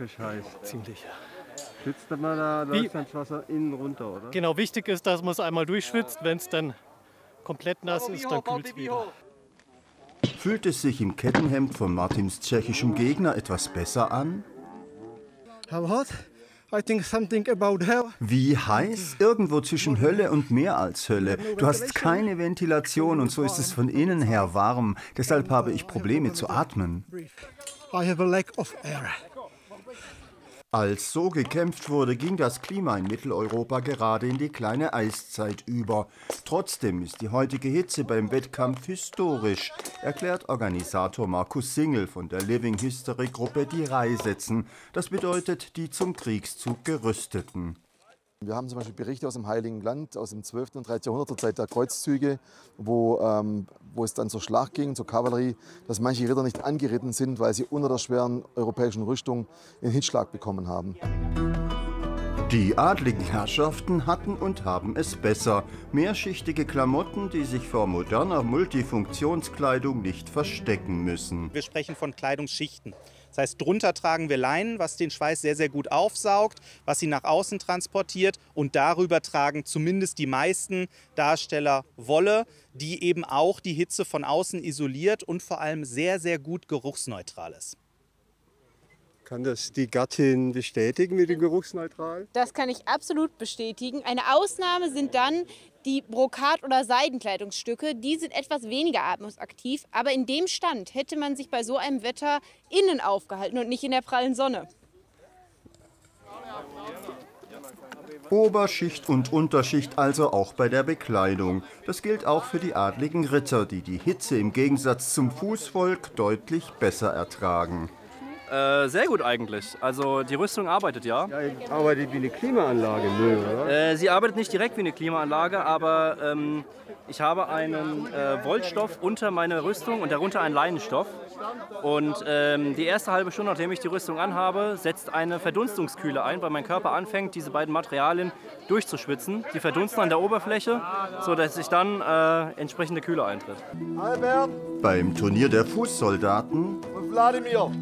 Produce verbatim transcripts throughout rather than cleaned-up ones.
wirklich heiß. Ziemlich, ja. Schwitzt man da, läuft dann das Wasser innen runter, oder? Genau, wichtig ist, dass man es einmal durchschwitzt. Wenn es dann komplett nass ist, dann kühlt es wieder. Fühlt es sich im Kettenhemd von Martins tschechischem Gegner etwas besser an? How hot? I think something about hell. Wie heiß? Irgendwo zwischen Hölle und mehr als Hölle. Du hast keine Ventilation und so ist es von innen her warm. Deshalb habe ich Probleme zu atmen. I have a lack of air. Als so gekämpft wurde, ging das Klima in Mitteleuropa gerade in die kleine Eiszeit über. Trotzdem ist die heutige Hitze beim Wettkampf historisch, erklärt Organisator Markus Singel von der Living History Gruppe Die Reisetzen. Das bedeutet die zum Kriegszug Gerüsteten. Wir haben zum Beispiel Berichte aus dem Heiligen Land, aus dem zwölften und dreizehnten Jahrhundert, zur Zeit der Kreuzzüge, wo, ähm, wo es dann zur Schlacht ging, zur Kavallerie, dass manche Ritter nicht angeritten sind, weil sie unter der schweren europäischen Rüstung einen Hitzschlag bekommen haben. Die adligen Herrschaften hatten und haben es besser. Mehrschichtige Klamotten, die sich vor moderner Multifunktionskleidung nicht verstecken müssen. Wir sprechen von Kleidungsschichten. Das heißt, drunter tragen wir Leinen, was den Schweiß sehr, sehr gut aufsaugt, was ihn nach außen transportiert. Und darüber tragen zumindest die meisten Darsteller Wolle, die eben auch die Hitze von außen isoliert und vor allem sehr, sehr gut geruchsneutral ist. Kann das die Gattin bestätigen mit dem Geruchsneutral? Das kann ich absolut bestätigen. Eine Ausnahme sind dann die Brokat- oder Seidenkleidungsstücke. Die sind etwas weniger atmungsaktiv, aber in dem Stand hätte man sich bei so einem Wetter innen aufgehalten und nicht in der prallen Sonne. Oberschicht und Unterschicht also auch bei der Bekleidung. Das gilt auch für die adligen Ritter, die die Hitze im Gegensatz zum Fußvolk deutlich besser ertragen. Äh, sehr gut eigentlich. Also die Rüstung arbeitet ja. Ja, arbeitet wie eine Klimaanlage, nö, oder? Äh, sie arbeitet nicht direkt wie eine Klimaanlage, aber ähm, ich habe einen äh, Wollstoff unter meiner Rüstung und darunter einen Leinenstoff. Und ähm, die erste halbe Stunde, nachdem ich die Rüstung anhabe, setzt eine Verdunstungskühle ein, weil mein Körper anfängt, diese beiden Materialien durchzuschwitzen. Die verdunsten an der Oberfläche, sodass sich dann äh, entsprechende Kühle eintritt. Albert. Beim Turnier der Fußsoldaten Und Wladimir.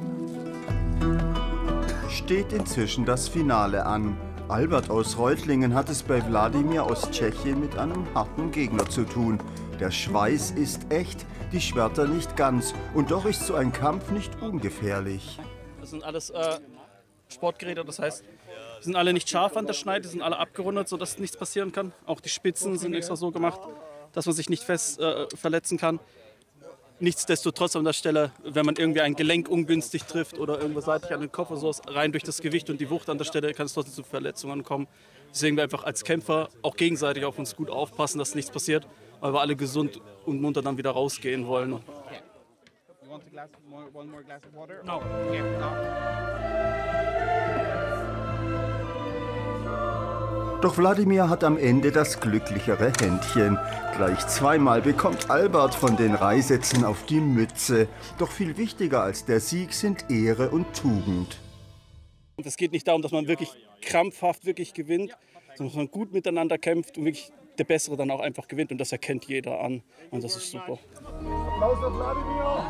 steht inzwischen das Finale an. Albert aus Reutlingen hat es bei Wladimir aus Tschechien mit einem harten Gegner zu tun. Der Schweiß ist echt, die Schwerter nicht ganz. Und doch ist so ein Kampf nicht ungefährlich. Das sind alles äh, Sportgeräte, das heißt, die sind alle nicht scharf an der Schneide, die sind alle abgerundet, sodass nichts passieren kann. Auch die Spitzen sind extra so gemacht, dass man sich nicht fest äh, verletzen kann. Nichtsdestotrotz an der Stelle, wenn man irgendwie ein Gelenk ungünstig trifft oder irgendwas seitlich an den Kopf oder so, rein durch das Gewicht und die Wucht an der Stelle kann es trotzdem zu Verletzungen kommen. Deswegen wir einfach als Kämpfer auch gegenseitig auf uns gut aufpassen, dass nichts passiert, weil wir alle gesund und munter dann wieder rausgehen wollen. No. Doch Wladimir hat am Ende das glücklichere Händchen. Gleich zweimal bekommt Albert von den Reisetzen auf die Mütze. Doch viel wichtiger als der Sieg sind Ehre und Tugend. Es geht nicht darum, dass man wirklich krampfhaft wirklich gewinnt, sondern dass man gut miteinander kämpft und wirklich der Bessere dann auch einfach gewinnt. Und das erkennt jeder an. Und das ist super. Applaus für Wladimir.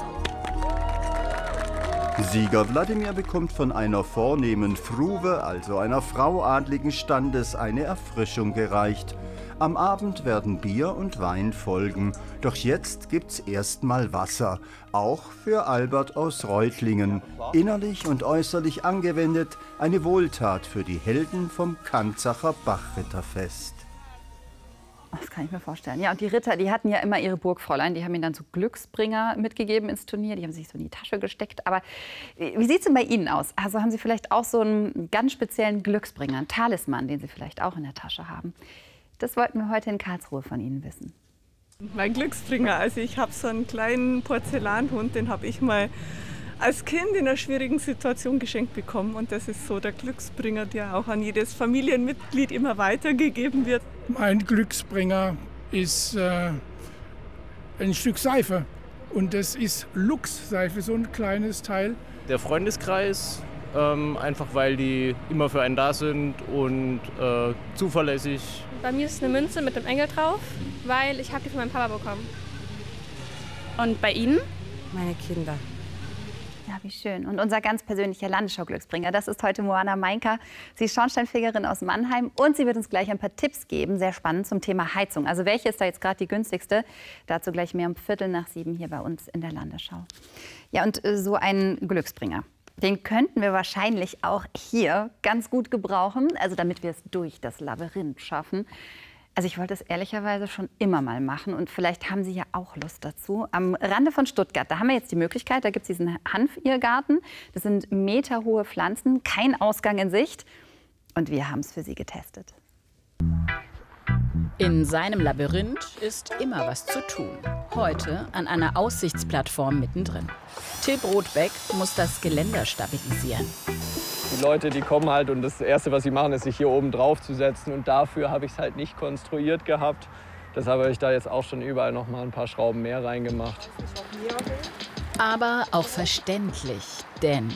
Sieger Wladimir bekommt von einer vornehmen Fruwe, also einer Frau adligen Standes, eine Erfrischung gereicht. Am Abend werden Bier und Wein folgen. Doch jetzt gibt's erstmal Wasser, auch für Albert aus Reutlingen. Innerlich und äußerlich angewendet, eine Wohltat für die Helden vom Kanzacher Bachritterfest. Das kann ich mir vorstellen. Ja, und die Ritter, die hatten ja immer ihre Burgfräulein. Die haben ihnen dann so Glücksbringer mitgegeben ins Turnier. Die haben sich so in die Tasche gesteckt. Aber wie sieht es denn bei Ihnen aus? Also haben Sie vielleicht auch so einen ganz speziellen Glücksbringer, einen Talisman, den Sie vielleicht auch in der Tasche haben? Das wollten wir heute in Karlsruhe von Ihnen wissen. Mein Glücksbringer, also ich habe so einen kleinen Porzellanhund, den habe ich mal als Kind in einer schwierigen Situation geschenkt bekommen. Und das ist so der Glücksbringer, der auch an jedes Familienmitglied immer weitergegeben wird. Mein Glücksbringer ist äh, ein Stück Seife. Und das ist Lux-Seife, so ein kleines Teil. Der Freundeskreis, ähm, einfach weil die immer für einen da sind und äh, zuverlässig. Bei mir ist eine Münze mit dem Engel drauf, weil ich habe die von meinem Papa bekommen. Und bei Ihnen? Meine Kinder. Ja, wie schön. Und unser ganz persönlicher Landesschau-Glücksbringer, das ist heute Moana Meinka. Sie ist Schornsteinfegerin aus Mannheim und sie wird uns gleich ein paar Tipps geben, sehr spannend, zum Thema Heizung. Also welche ist da jetzt gerade die günstigste? Dazu gleich mehr um Viertel nach sieben hier bei uns in der Landesschau. Ja, und äh, so ein Glücksbringer, den könnten wir wahrscheinlich auch hier ganz gut gebrauchen, also damit wir es durch das Labyrinth schaffen. Also ich wollte es ehrlicherweise schon immer mal machen und vielleicht haben Sie ja auch Lust dazu. Am Rande von Stuttgart, da haben wir jetzt die Möglichkeit, da gibt es diesen Hanfirrgarten. Das sind meterhohe Pflanzen, kein Ausgang in Sicht. Und wir haben es für Sie getestet. In seinem Labyrinth ist immer was zu tun. Heute an einer Aussichtsplattform mittendrin. Till Brodbeck muss das Geländer stabilisieren. Die Leute, die kommen halt und das Erste, was sie machen, ist, sich hier oben drauf zu setzen. Und dafür habe ich es halt nicht konstruiert gehabt. Deshalb habe ich da jetzt auch schon überall noch mal ein paar Schrauben mehr reingemacht. Aber auch verständlich, denn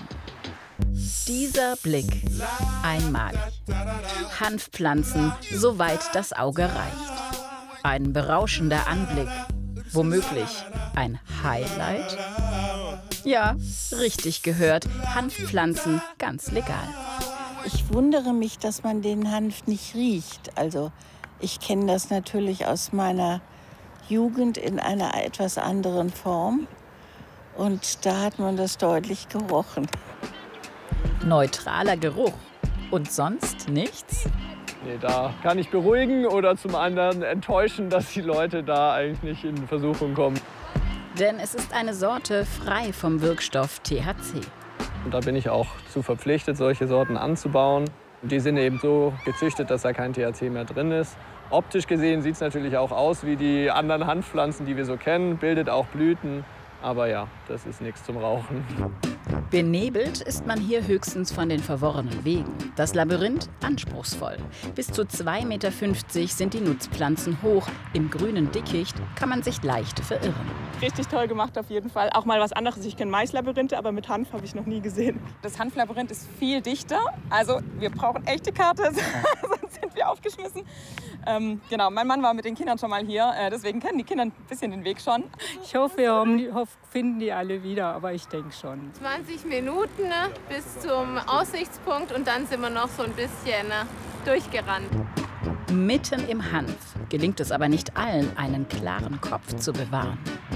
dieser Blick einmalig. Hanfpflanzen, soweit das Auge reicht. Ein berauschender Anblick. Womöglich ein Highlight? Ja, richtig gehört. Hanfpflanzen ganz legal. Ich wundere mich, dass man den Hanf nicht riecht. Also ich kenne das natürlich aus meiner Jugend in einer etwas anderen Form. Und da hat man das deutlich gerochen. Neutraler Geruch. Und sonst nichts? Nee, da kann ich beruhigen oder zum anderen enttäuschen, dass die Leute da eigentlich nicht in Versuchung kommen. Denn es ist eine Sorte frei vom Wirkstoff T H C. Und da bin ich auch zu verpflichtet, solche Sorten anzubauen. Und die sind eben so gezüchtet, dass da kein T H C mehr drin ist. Optisch gesehen sieht es natürlich auch aus wie die anderen Hanfpflanzen, die wir so kennen, bildet auch Blüten. Aber ja, das ist nichts zum Rauchen. Benebelt ist man hier höchstens von den verworrenen Wegen. Das Labyrinth anspruchsvoll. Bis zu zwei Meter fünfzig sind die Nutzpflanzen hoch. Im grünen Dickicht kann man sich leicht verirren. Richtig toll gemacht auf jeden Fall. Auch mal was anderes. Ich kenne Maislabyrinthe, aber mit Hanf habe ich noch nie gesehen. Das Hanflabyrinth ist viel dichter. Also wir brauchen echte Karte, sonst sind wir aufgeschmissen. Ähm, genau, mein Mann war mit den Kindern schon mal hier. Äh, deswegen kennen die Kinder ein bisschen den Weg schon. Ich hoffe, wir haben die, hoff, finden die alle wieder, aber ich denke schon. zwanzig Minuten ne, bis zum Aussichtspunkt und dann sind wir noch so ein bisschen ne, durchgerannt. Mitten im Hanf gelingt es aber nicht allen, einen klaren Kopf zu bewahren.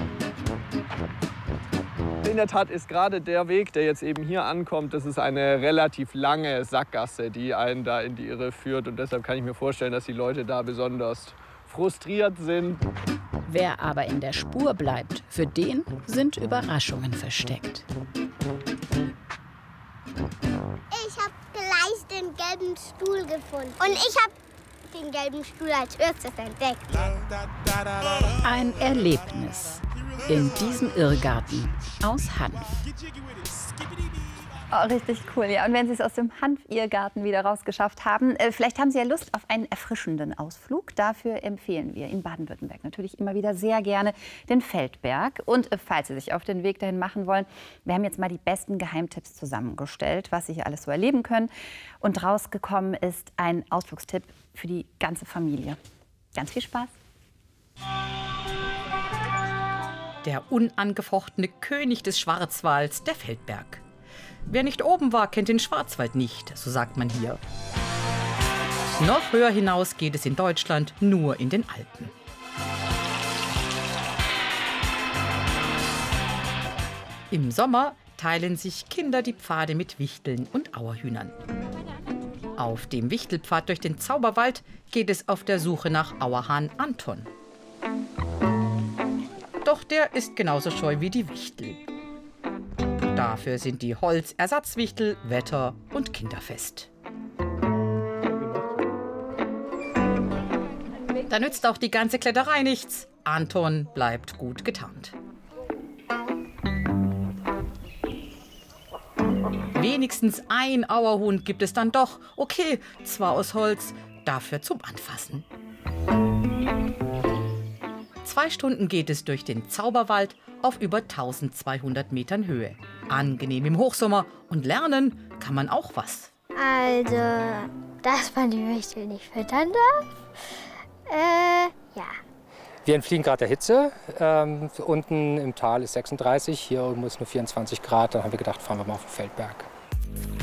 In der Tat ist gerade der Weg, der jetzt eben hier ankommt, das ist eine relativ lange Sackgasse, die einen da in die Irre führt. Und deshalb kann ich mir vorstellen, dass die Leute da besonders frustriert sind. Wer aber in der Spur bleibt, für den sind Überraschungen versteckt. Ich habe gleich den gelben Stuhl gefunden. Und ich habe den gelben Stuhl als erstes entdeckt. Ein Erlebnis in diesem Irrgarten aus Hanf. Oh, richtig cool, ja. Und wenn Sie es aus dem Hanfirrgarten wieder rausgeschafft haben, äh, vielleicht haben Sie ja Lust auf einen erfrischenden Ausflug. Dafür empfehlen wir in Baden-Württemberg natürlich immer wieder sehr gerne den Feldberg. Und äh, falls Sie sich auf den Weg dahin machen wollen, wir haben jetzt mal die besten Geheimtipps zusammengestellt, was Sie hier alles so erleben können. Und rausgekommen ist ein Ausflugstipp für die ganze Familie. Ganz viel Spaß. Der unangefochtene König des Schwarzwalds, der Feldberg. Wer nicht oben war, kennt den Schwarzwald nicht, so sagt man hier. Noch höher hinaus geht es in Deutschland, nur in den Alpen. Im Sommer teilen sich Kinder die Pfade mit Wichteln und Auerhühnern. Auf dem Wichtelpfad durch den Zauberwald geht es auf der Suche nach Auerhahn Anton. Doch der ist genauso scheu wie die Wichtel. Dafür sind die Holzersatzwichtel wetter- und kinderfest. Da nützt auch die ganze Kletterei nichts. Anton bleibt gut getarnt. Wenigstens ein Auerhuhn gibt es dann doch. Okay, zwar aus Holz, dafür zum Anfassen. Zwei Stunden geht es durch den Zauberwald auf über eintausendzweihundert Metern Höhe. Angenehm im Hochsommer und lernen kann man auch was. Also, dass man die Wichtel nicht füttern darf. Äh, ja. Wir entfliehen gerade der Hitze. Ähm, unten im Tal ist sechsunddreißig, hier oben ist nur vierundzwanzig Grad. Dann haben wir gedacht, fahren wir mal auf den Feldberg.